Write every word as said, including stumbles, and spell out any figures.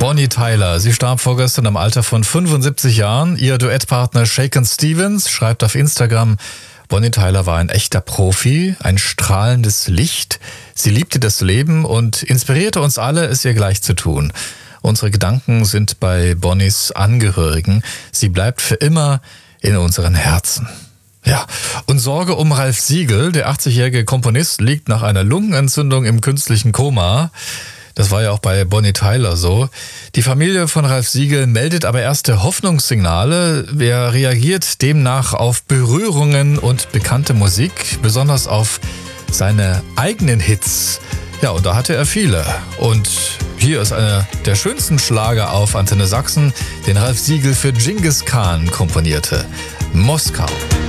Bonnie Tyler. Sie starb vorgestern im Alter von fünfundsiebzig Jahren. Ihr Duettpartner Shakin' Stevens schreibt auf Instagram, Bonnie Tyler war ein echter Profi, ein strahlendes Licht. Sie liebte das Leben und inspirierte uns alle, es ihr gleich zu tun. Unsere Gedanken sind bei Bonnies Angehörigen. Sie bleibt für immer in unseren Herzen. Ja, und Sorge um Ralf Siegel, der achtzigjährige Komponist, liegt nach einer Lungenentzündung im künstlichen Koma. Das war ja auch bei Bonnie Tyler so. Die Familie von Ralf Siegel meldet aber erste Hoffnungssignale. Er reagiert demnach auf Berührungen und bekannte Musik, besonders auf seine eigenen Hits. Ja, und da hatte er viele. Und hier ist einer der schönsten Schlager auf Antenne Sachsen, den Ralf Siegel für Dschingis Khan komponierte. Moskau.